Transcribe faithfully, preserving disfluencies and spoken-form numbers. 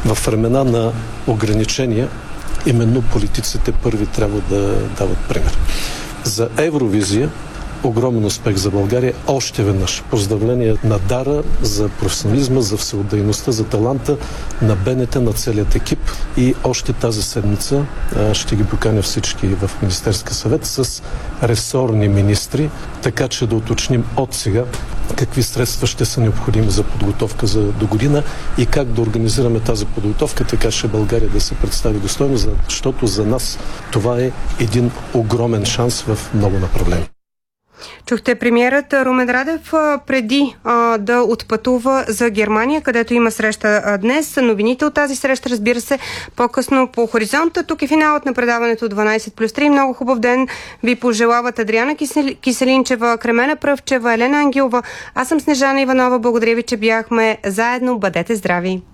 В времена на ограничения именно политиците първи трябва да дават пример. За Евровизия огромен успех за България. Още веднъж поздравления на Дара за професионализма, за всеотдайността, за таланта на БНТ, на целият екип. И още тази седмица ще ги поканя всички в Министерския съвет с ресорни министри, така че да уточним от сега какви средства ще са необходими за подготовка за до година и как да организираме тази подготовка, така че България да се представи достойно, защото за нас това е един огромен шанс в много направления. Чухте премиерът Румен Радев преди а, да отпътува за Германия, където има среща а, днес. Новините от тази среща, разбира се, по-късно по хоризонта. Тук е финалът на предаването дванайсет плюс три. Много хубав ден ви пожелават Адриана Киселинчева, Кремена Пръвчева, Елена Ангелова. Аз съм Снежана Иванова. Благодаря ви, че бяхме заедно. Бъдете здрави!